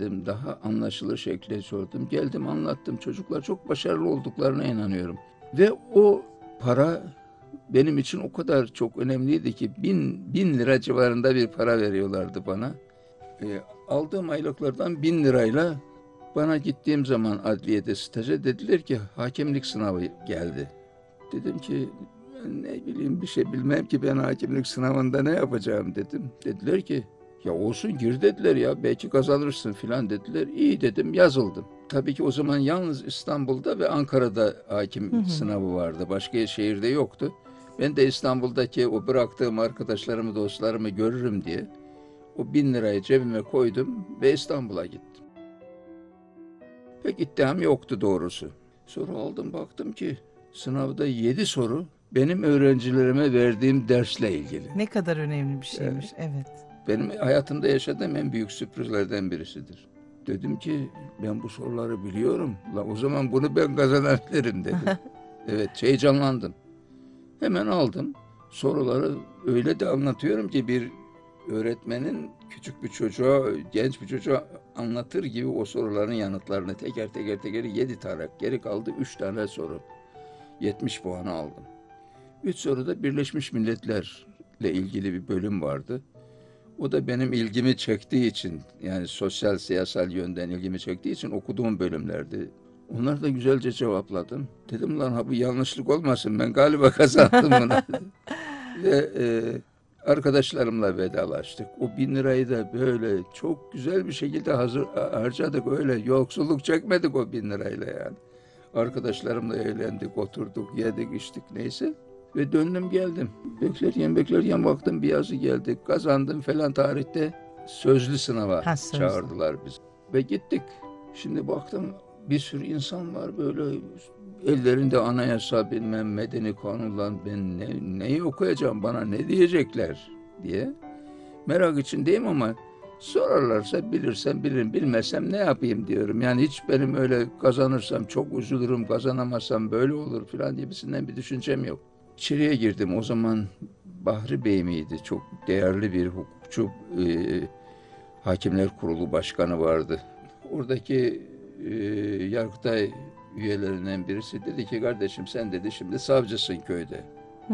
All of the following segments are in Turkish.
dedim. Daha anlaşılır şekilde sordum. Geldim anlattım. Çocuklar çok başarılı olduklarına inanıyorum. Ve o para benim için o kadar çok önemliydi ki bin lira civarında bir para veriyorlardı bana. Aldığım aylıklardan 1.000 lirayla bana gittiğim zaman adliyede staja dediler ki hakimlik sınavı geldi. Dedim ki ben ne bileyim bir şey bilmem ki ben hakimlik sınavında ne yapacağım dedim. Dediler ki ya olsun gir dediler ya belki kazanırsın filan dediler. İyi dedim yazıldım. Tabii ki o zaman yalnız İstanbul'da ve Ankara'da hakim sınavı vardı. Başka şehirde yoktu. Ben de İstanbul'daki o bıraktığım arkadaşlarımı, dostlarımı görürüm diye o 1.000 lirayı cebime koydum ve İstanbul'a gittim. Pek iddiam yoktu doğrusu. Sonra aldım baktım ki sınavda 7 soru benim öğrencilerime verdiğim dersle ilgili. Ne kadar önemli bir şeymiş, evet. Benim hayatımda yaşadığım en büyük sürprizlerden birisidir. Dedim ki ben bu soruları biliyorum. La o zaman bunu ben kazanabilirim dedim. Evet heyecanlandım. Hemen aldım. Soruları öyle de anlatıyorum ki bir öğretmenin küçük bir çocuğa, genç bir çocuğa anlatır gibi o soruların yanıtlarını teker teker yeditarak geri kaldı 3 tane soru. 70 puanı aldım. 3 soruda Birleşmiş Milletler'le ilgili bir bölüm vardı. O da benim ilgimi çektiği için yani sosyal siyasal yönden ilgimi çektiği için okuduğum bölümlerdi. Onları da güzelce cevapladım. Dedim lan ha bu yanlışlık olmasın ben galiba kazandım bunu. Ve arkadaşlarımla vedalaştık. O 1.000 lirayı da böyle çok güzel bir şekilde harcadık. Öyle yoksulluk çekmedik o 1.000 lirayla yani. Arkadaşlarımla eğlendik, oturduk, yedik, içtik neyse. Ve döndüm geldim. Beklerken baktım bir yazı geldi. Kazandım falan tarihte sözlü sınava çağırdılar bizi. Ve gittik. Şimdi baktım bir sürü insan var böyle ellerinde anayasa bilmem medeni kanunlar ben neyi okuyacağım bana ne diyecekler diye. Merak içindeyim ama sorarlarsa bilirsem bilirim bilmezsem ne yapayım diyorum. Yani hiç benim öyle kazanırsam çok üzülürüm kazanamazsam böyle olur falan gibisinden bir düşüncem yok. İçeriye girdim o zaman Bahri Bey miydi çok değerli bir hukukçu Hakimler Kurulu Başkanı vardı. Oradaki Yargıtay üyelerinden birisi dedi ki kardeşim sen dedi şimdi savcısın köyde.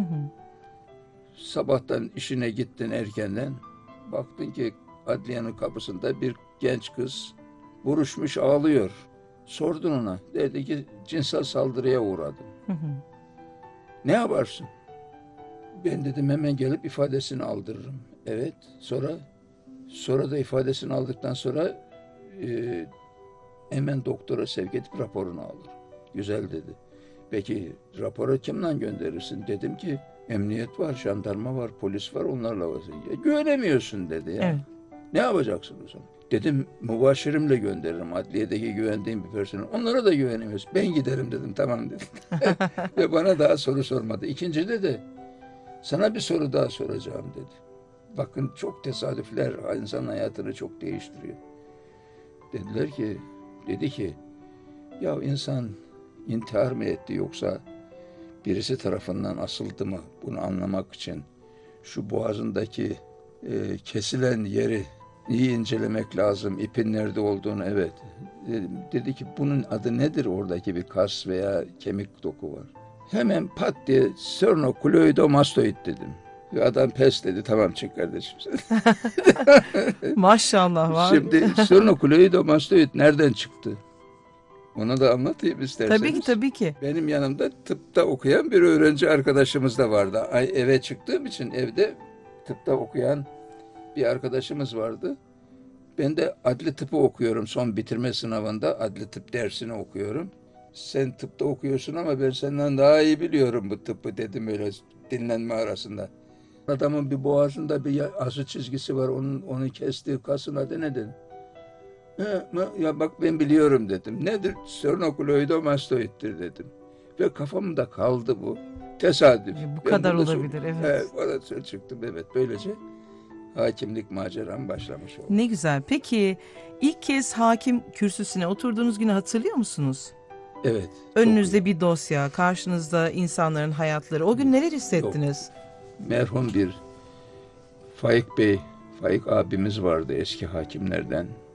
Sabahtan işine gittin erkenden baktın ki adliyenin kapısında bir genç kız buruşmuş ağlıyor. Sordun ona dedi ki cinsel saldırıya uğradım. Ne yaparsın? Ben dedim hemen gelip ifadesini aldırırım. Evet sonra da ifadesini aldıktan sonra hemen doktora sevk edip raporunu alır. Güzel dedi. Peki raporu kimden gönderirsin? Dedim ki emniyet var, jandarma var, polis var onlarla var. Güvenemiyorsun dedi ya. Evet. Ne yapacaksın o zaman? Dedim mübaşirimle gönderirim. Adliyedeki güvendiğim bir personel. Onlara da güvenemiyoruz. Ben giderim dedim tamam dedim. Ve bana daha soru sormadı. İkincide de sana bir soru daha soracağım dedi. Bakın çok tesadüfler insan hayatını çok değiştiriyor. Dedi ki ya insan intihar mı etti yoksa birisi tarafından asıldı mı bunu anlamak için şu boğazındaki kesilen yeri iyi incelemek lazım. İpin nerede olduğunu evet. Dedi ki bunun adı nedir oradaki bir kas veya kemik doku var. Hemen pat diye sternokleidomastoid dedim. Adam pes dedi tamam çık kardeşim. Maşallah var. Şimdi sternokleidomastoid nereden çıktı? Onu da anlatayım isterseniz. Tabii ki. Benim yanımda tıpta okuyan bir öğrenci arkadaşımız da vardı. Eve çıktığım için evde tıpta okuyan bir arkadaşımız vardı. Ben de adli tıpı okuyorum. Son bitirme sınavında adli tıp dersini okuyorum. Sen tıpta okuyorsun ama ben senden daha iyi biliyorum bu tıbbı dedim öyle dinlenme arasında. Adamın bir boğazında bir azı çizgisi var. Onun kestiği kasın adı ne dedi? Ya bak ben biliyorum dedim. Nedir? Sternokleidomastoid'dir dedim. Ve kafamda kaldı bu. Tesadüf. Bu kadar olabilir evet. Bana çıktım evet böylece hakimlik maceram başlamış oldu. Ne güzel. Peki ilk kez hakim kürsüsüne oturduğunuz günü hatırlıyor musunuz? Evet. Önünüzde bir dosya, karşınızda insanların hayatları. O gün neler hissettiniz? Merhum bir Faik abimiz vardı eski hakimlerden.